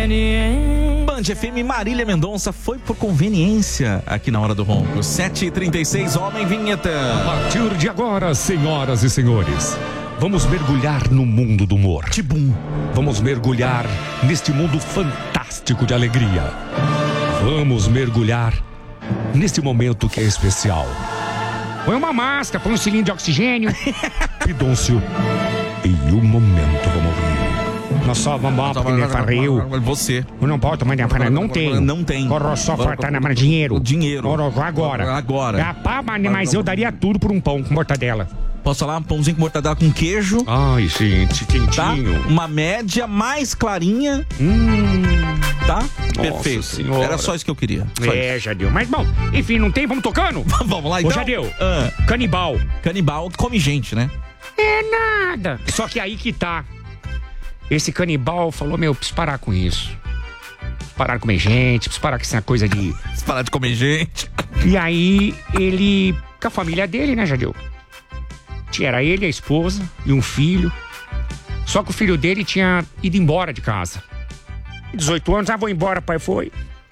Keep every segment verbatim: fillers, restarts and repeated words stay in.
conveniência. Band F M, Marília Mendonça foi por conveniência aqui na Hora do Ronco. sete e trinta e seis, homem vinheta. A partir de agora, senhoras e senhores, vamos mergulhar no mundo do humor. Tibum. Vamos mergulhar neste mundo fantástico de alegria. Vamos mergulhar neste momento que é especial. Põe uma máscara, põe um cilindro de oxigênio. Pidôncio. E o momento, vamos ouvir. Nós só vamos aprender para Rio. Você. Não pode tomar dinheiro. Não tem. Não tem. Corro só fartar na dinheiro. Dinheiro. Agora. Agora. Rapaz, mas eu daria tudo por um pão com mortadela. Posso falar? Um pãozinho com mortadela com queijo. Ai, gente, quentinho. Tá? Uma média mais clarinha. Hum. Tá? Nossa Perfeito. Senhora. Era só isso que eu queria. Só É, isso. Jadeu. Mas bom, enfim, não tem? Vamos tocando? Vamos lá então. Ô, Jadeu. Ah. Canibal. Canibal come gente, né? É nada. Só que aí que tá. Esse canibal falou, meu, preciso parar com isso. Preciso parar de comer gente, preciso parar com essa coisa de... Se parar de comer gente. E aí, ele... Com a família dele, né, Jadeu? Era ele, a esposa e um filho. Só que o filho dele tinha ido embora de casa. dezoito anos, ah, vou embora, pai, foi.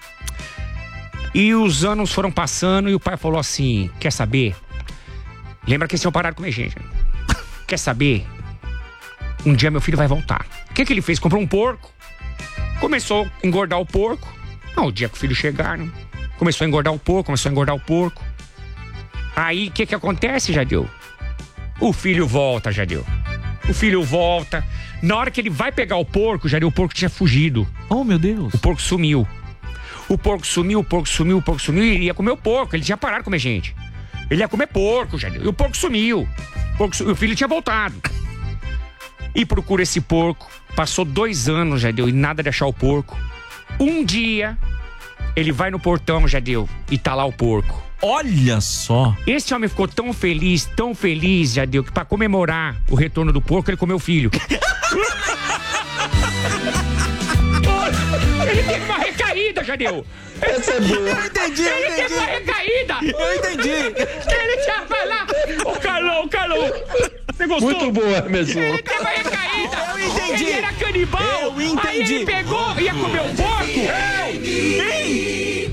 E os anos foram passando e o pai falou assim, quer saber? Lembra que eles tinham parado de comer gente. Quer saber? Um dia meu filho vai voltar. O que que ele fez? Comprou um porco. Começou a engordar o porco. Não, o dia que o filho chegar, né? Começou a engordar o porco, começou a engordar o porco. Aí, o que que acontece, Jadeu? O filho volta, Jadeu. O filho volta. Na hora que ele vai pegar o porco, Jadeu, o porco tinha fugido. Oh, meu Deus. O porco sumiu. O porco sumiu, o porco sumiu, o porco sumiu. E ele ia comer o porco. Ele tinha parado de comer gente. Ele ia comer porco, Jadeu. E o porco sumiu. O, porco sumiu. O filho tinha voltado. E procura esse porco. Passou dois anos, Jadeu, e nada de achar o porco. Um dia, ele vai no portão, Jadeu, e tá lá o porco. Olha só. Esse homem ficou tão feliz, tão feliz, Jadeu, que pra comemorar o retorno do porco, ele comeu o filho. Ele teve uma recaída, Jadeu. Essa é boa. Eu entendi, eu Ele entendi. teve uma recaída. Eu entendi. Ele tinha falado. O Carlão, o Carlão. Você gostou? Muito boa mesmo. Ele teve uma recaída. Eu entendi. Ele era canibal. Eu entendi. Aí ele pegou, ia comer o porco. Ei!